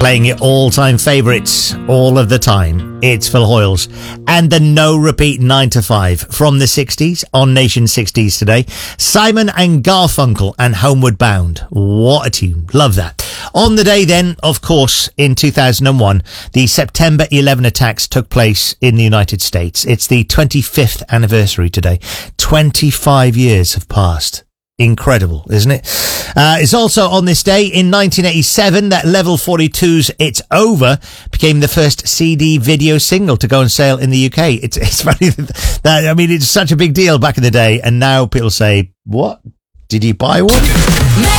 Playing your all-time favourites all of the time. It's Phil Hoyles. And the no-repeat 9 to 5 from the 60s on Nation 60s today. Simon and Garfunkel and Homeward Bound. What a tune. Love that. On the day then, of course, in 2001, the September 11 attacks took place in the United States. It's the 25th anniversary today. 25 years have passed. Incredible, isn't it? It's also on this day in 1987 that Level 42's It's Over became the first CD video single to go on sale in the UK. It's funny that, I mean, it's such a big deal back in the day, and now people say, what? Did you buy one?